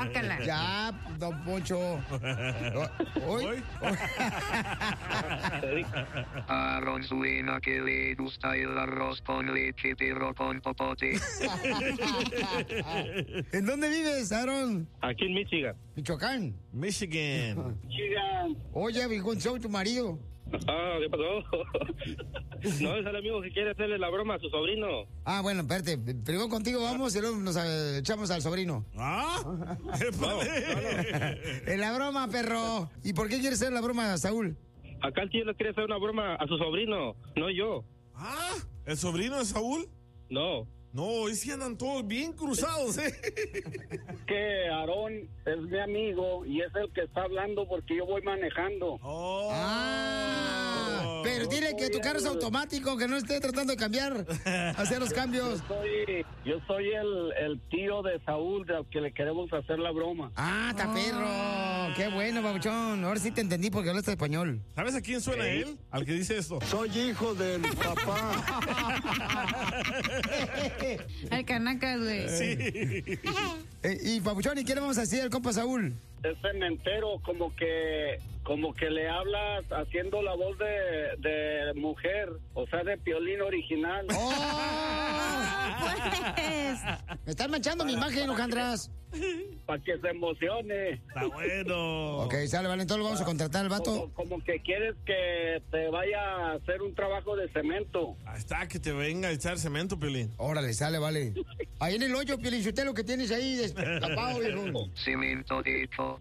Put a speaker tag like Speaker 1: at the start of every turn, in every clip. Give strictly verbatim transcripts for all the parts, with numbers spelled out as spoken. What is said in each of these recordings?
Speaker 1: Ya, don Poncho. ¿Hoy?
Speaker 2: Aaron suena que le gusta el arroz con leche, pero con popote.
Speaker 1: ¿En dónde vives, Aaron?
Speaker 3: Aquí en Michigan.
Speaker 1: Michoacán.
Speaker 4: Michigan.
Speaker 3: Michigan.
Speaker 1: Oye, viejón, soy tu marido.
Speaker 3: Ah, ¿qué pasó? No, es el amigo que quiere hacerle la broma a su sobrino.
Speaker 1: Ah, bueno, espérate. Primero contigo vamos y luego nos eh, echamos al sobrino.
Speaker 4: ¿Ah? ¿Qué
Speaker 3: No, no,
Speaker 1: En la broma, perro. ¿Y por qué quieres hacer la broma, Saúl?
Speaker 3: Acá el tío le quiere hacer una broma a su sobrino, no yo.
Speaker 4: ¿Ah? ¿El sobrino de Saúl?
Speaker 3: No.
Speaker 4: No, hoy sí andan todos bien cruzados, ¿eh?
Speaker 5: Que Aarón es mi amigo y es el que está hablando porque yo voy manejando.
Speaker 4: Oh.
Speaker 1: Ah, pero dile que tu carro es automático, que no esté tratando de cambiar, hacer los cambios.
Speaker 5: Yo soy, yo soy el, el tío de Saúl, al que le queremos hacer la broma.
Speaker 1: Ah, está perro. Qué bueno, babuchón. Ahora sí te entendí porque hablaste español.
Speaker 4: ¿Sabes a quién suena él? Al que dice esto.
Speaker 6: Soy hijo del papá.
Speaker 7: Al Canacas, güey.
Speaker 4: Sí.
Speaker 1: Eh, y papuchón, ¿y qué le vamos a decir al compa Saúl?
Speaker 5: Es cementero, como que como que le hablas haciendo la voz de, de mujer, o sea, de Piolín original.
Speaker 1: ¡Oh!
Speaker 7: Pues.
Speaker 1: Me están manchando mi imagen, Ojandras.
Speaker 5: Para que se emocione.
Speaker 4: Está bueno.
Speaker 1: Ok, sale, vale, entonces lo vamos a contratar al vato.
Speaker 5: Como, como que quieres que te vaya a hacer un trabajo de cemento.
Speaker 4: Ahí está, que te venga a echar cemento, Piolín.
Speaker 1: Órale, sale, vale. Ahí en el hoyo, Piolín, usted lo que tienes ahí destapado, viejo.
Speaker 2: Cemento de hecho.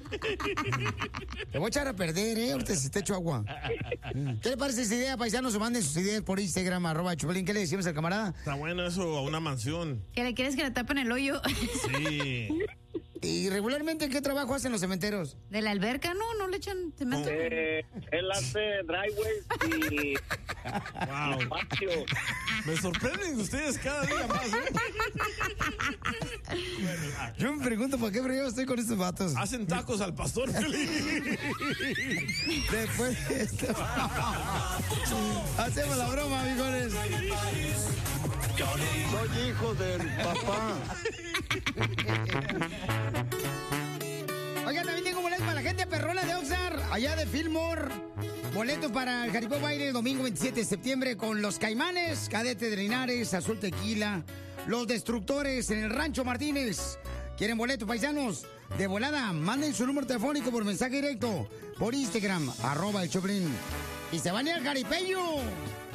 Speaker 1: Te voy a echar a perder, ¿eh? Ahorita si te echo agua. ¿Qué le parece esa idea, paisanos? O manden sus ideas por Instagram, arroba Chupelín. ¿Qué le decimos al camarada?
Speaker 4: Está bueno eso, a una mansión.
Speaker 7: Que le quieres que le tapen el hoyo.
Speaker 4: Sí.
Speaker 1: ¿Y regularmente qué trabajo hacen los cementeros?
Speaker 7: De la alberca, no, no le echan cemento.
Speaker 5: Eh, él hace driveways y
Speaker 4: Wow.
Speaker 5: patio.
Speaker 4: Me sorprenden ustedes cada día más, ¿eh?
Speaker 1: Yo me pregunto por qué yo estoy con estos vatos.
Speaker 4: Hacen tacos al pastor, Piolín.
Speaker 1: Después de esto, hacemos la broma, amigones.
Speaker 6: Soy hijo del papá.
Speaker 1: Oigan, también tengo boletos para la gente perrona de Oxnard, allá de Fillmore. Boletos para el Jaripeo Baile el domingo veintisiete de septiembre con los Caimanes, Cadete de Linares, Azul Tequila, Los Destructores en el Rancho Martínez. ¿Quieren boletos, paisanos? De volada, manden su número telefónico por mensaje directo, por Instagram, arroba el Choplin. Y se van a ir al Jaripeño.